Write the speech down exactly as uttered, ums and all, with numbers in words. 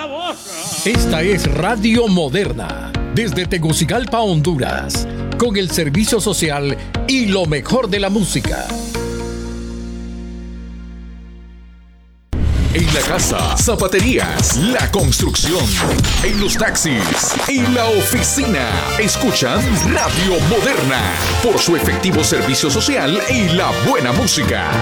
Esta es Radio Moderna, desde Tegucigalpa, Honduras, con el servicio social y lo mejor de la música. En la casa, zapaterías, la construcción, en los taxis, en la oficina, escuchan Radio Moderna por su efectivo servicio social y la buena música.